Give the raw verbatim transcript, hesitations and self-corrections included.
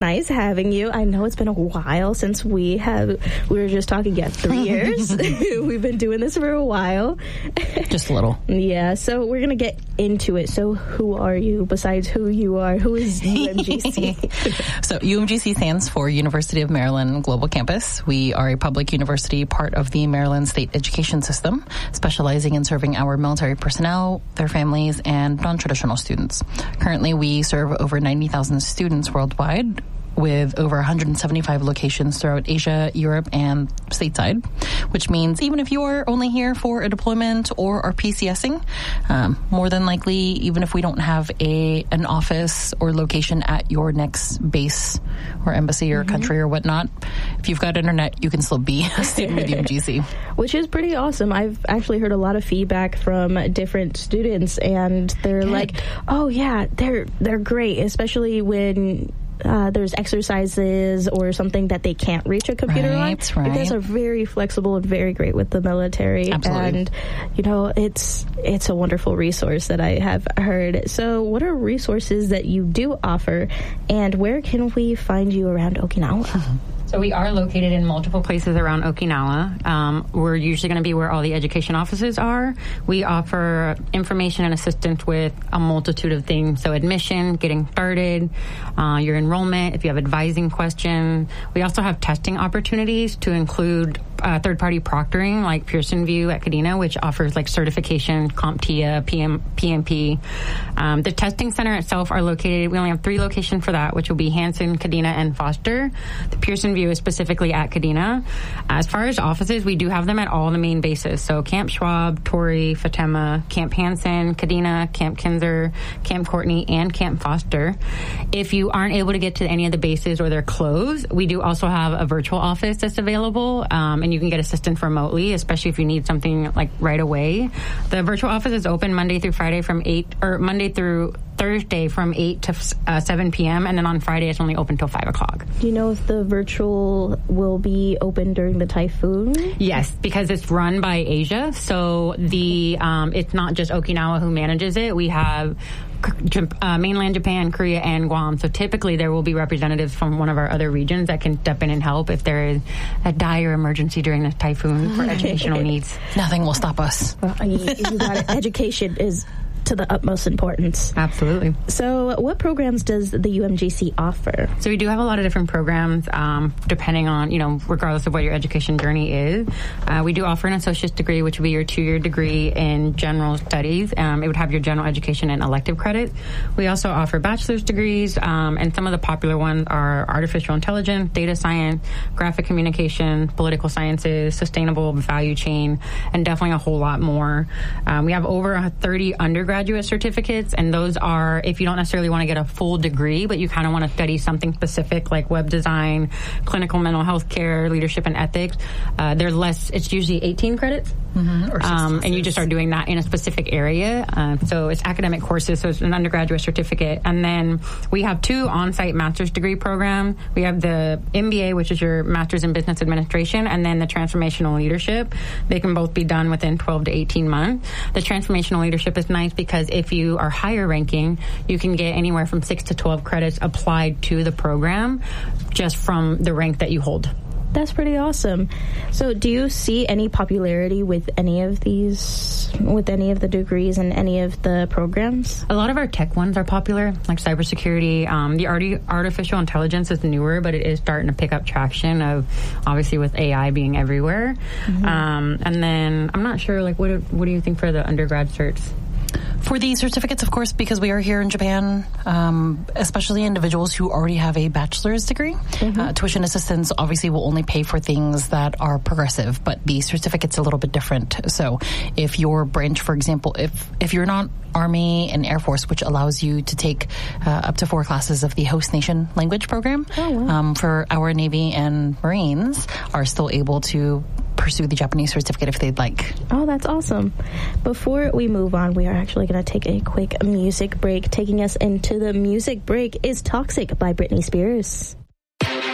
nice having you. I know it's been a while since we have, we were just talking, yeah, three years. We've been doing this for a while. Just a little. Yeah, so we're going to get into it. So who are you besides who you are? Who is U M G C? So U M G C stands for University of Maryland Global Campus. We are a public university, part of the Maryland State Education System, specializing in serving our military personnel, their families, and non-traditional students. Currently, we serve over ninety thousand students worldwide, with over one hundred seventy-five locations throughout Asia, Europe, and stateside, which means even if you are only here for a deployment or are PCSing, um, more than likely, even if we don't have a an office or location at your next base or embassy or mm-hmm. country or whatnot, if you've got internet, you can still be a student with U M G C. Which is pretty awesome. I've actually heard a lot of feedback from different students, and they're Good. like, oh yeah, they're they're great, especially when Uh, there's exercises or something that they can't reach a computer right, on. Right. You guys are very flexible and very great with the military. Absolutely. And, you know, it's it's a wonderful resource that I have heard. So what are resources that you do offer, and where can we find you around Okinawa? Mm-hmm. So we are located in multiple places around Okinawa. Um, we're usually going to be where all the education offices are. We offer information and assistance with a multitude of things. So admission, getting started, uh, your enrollment, if you have advising questions. We also have testing opportunities to include uh, third-party proctoring like Pearson VUE at Kadena, which offers like certification, CompTIA, P M, P M P. Um, the testing center itself are located, we only have three locations for that, which will be Hanson, Kadena, and Foster. The Pearson VUE is specifically at Kadena. As far as offices, we do have them at all the main bases. So Camp Schwab, Torrey, Fatema, Camp Hansen, Kadena, Camp Kinzer, Camp Courtney, and Camp Foster. If you aren't able to get to any of the bases or they're closed, we do also have a virtual office that's available, um, and you can get assistance remotely, especially if you need something like right away. The virtual office is open Monday through Friday from eight, or Monday through Thursday from eight to uh, seven p.m. and then on Friday it's only open till five o'clock. Do you know if the virtual will be open during the typhoon? Yes, because it's run by Asia, so the um, it's not just Okinawa who manages it. We have uh, mainland Japan, Korea, and Guam. So typically there will be representatives from one of our other regions that can step in and help if there is a dire emergency during the typhoon for educational needs. Nothing will stop us. Well, you, you got it. Education is to the utmost importance. Absolutely. So what programs does the U M G C offer? So we do have a lot of different programs, um, depending on, you know, regardless of what your education journey is. Uh, we do offer an associate's degree, which would be your two-year degree in general studies. Um, it would have your general education and elective credit. We also offer bachelor's degrees, um, and some of the popular ones are artificial intelligence, data science, graphic communication, political sciences, sustainable value chain, and definitely a whole lot more. Um, we have over thirty undergraduate graduate certificates, and those are if you don't necessarily want to get a full degree, but you kind of want to study something specific like web design, clinical mental health care, leadership and ethics. Uh, they're less, it's usually eighteen credits, mm-hmm. or um, and you just are doing that in a specific area. Uh, so it's academic courses, so it's an undergraduate certificate. And then we have two on-site master's degree programs. We have the M B A, which is your master's in business administration, and then the transformational leadership. They can both be done within twelve to eighteen months. The transformational leadership is nice because if you are higher ranking, you can get anywhere from six to twelve credits applied to the program just from the rank that you hold. That's pretty awesome. So do you see any popularity with any of these, with any of the degrees and any of the programs? A lot of our tech ones are popular, like cybersecurity. Um, the arti- artificial intelligence is newer, but it is starting to pick up traction of, obviously, with A I being everywhere. Mm-hmm. Um, and then I'm not sure, like, what do, what do you think for the undergrad certs? For the certificates, of course, because we are here in Japan, um, especially individuals who already have a bachelor's degree, mm-hmm. uh, tuition assistance obviously will only pay for things that are progressive, but the certificate's a little bit different. So if your branch, for example, if, if you're not Army and Air Force, which allows you to take uh, up to four classes of the host nation language program, oh, wow. um, for our Navy and Marines are still able to pursue the Japanese certificate if they'd like. Oh, that's awesome. Before we move on, we are actually going to take a quick music break. Taking us into the music break is Toxic by Britney Spears.